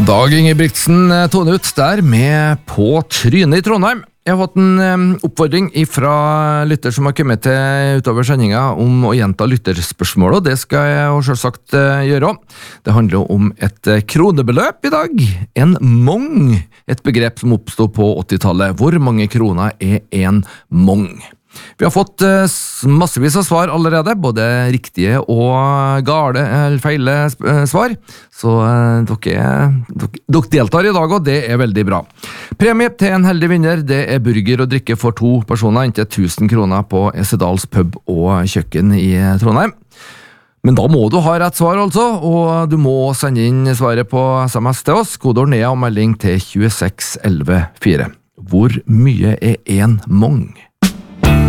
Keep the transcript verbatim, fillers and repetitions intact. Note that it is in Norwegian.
Dag Ingebrigtsen tånet ut der med På trynet i Trondheim. Jeg har fått en um, oppfordring fra lytter som har kommet til utover sendinga om å gjenta lytterspørsmål, og det skal jeg jo selvsagt uh, gjøre. Det handler om et uh, kronebeløp i dag. En mong, et begrep som oppstod på åttitallet. Hvor mange kroner er en mong? Vi har fått uh, massevis av svar allerede, både riktige og gale eller feile uh, svar. Så uh, dere, dere, dere deltar i dag, og det er veldig bra. Premie til en heldig vinner, det er burger og drikke for to personer, inntil tusen kroner på Esedals pub og kjøkken i Trondheim. Men da må du ha rett svar altså, og du må sende inn svaret på sms til oss. Kodord ned og melding til to seks ett ett fire. Hvor mye er en mong?